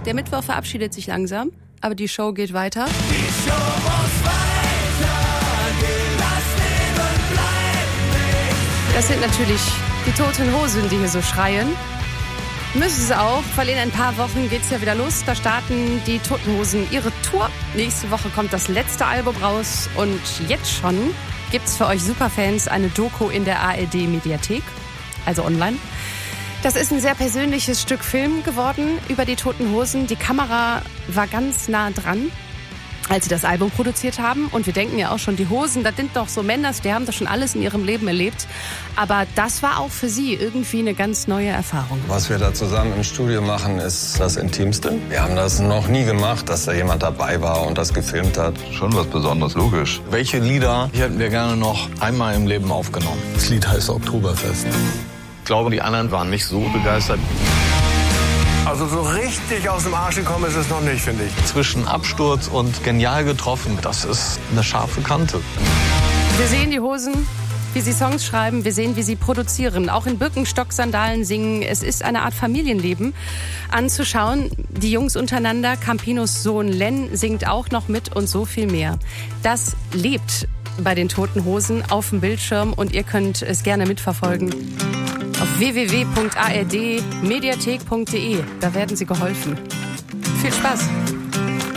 Der Mittwoch verabschiedet sich langsam, aber die Show geht weiter. Die Show muss weitergehen, das Leben bleibt nicht. Das sind natürlich die Toten Hosen, die hier so schreien. Müssen sie auch, weil in ein paar Wochen geht's ja wieder los. Da starten die Toten Hosen ihre Tour. Nächste Woche kommt das letzte Album raus. Und jetzt schon gibt's für euch Superfans eine Doku in der ARD-Mediathek, also online. Das ist ein sehr persönliches Stück Film geworden über die Toten Hosen. Die Kamera war ganz nah dran, als sie das Album produziert haben. Und wir denken ja auch schon, die Hosen, das sind doch so Männer, die haben doch schon alles in ihrem Leben erlebt. Aber das war auch für sie irgendwie eine ganz neue Erfahrung. Was wir da zusammen im Studio machen, ist das Intimste. Wir haben das noch nie gemacht, dass da jemand dabei war und das gefilmt hat. Schon was Besonderes, logisch. Welche Lieder hätten wir gerne noch einmal im Leben aufgenommen? Das Lied heißt Oktoberfest. Ich glaube, die anderen waren nicht so begeistert. Also so richtig aus dem Arsch gekommen ist es noch nicht, finde ich. Zwischen Absturz und genial getroffen, das ist eine scharfe Kante. Wir sehen die Hosen, wie sie Songs schreiben, wir sehen, wie sie produzieren, auch in Birkenstock-Sandalen singen. Es ist eine Art Familienleben anzuschauen. Die Jungs untereinander, Campinos Sohn Len singt auch noch mit und so viel mehr. Das lebt bei den Toten Hosen auf dem Bildschirm und ihr könnt es gerne mitverfolgen auf www.ardmediathek.de. Da werden sie geholfen. Viel Spaß!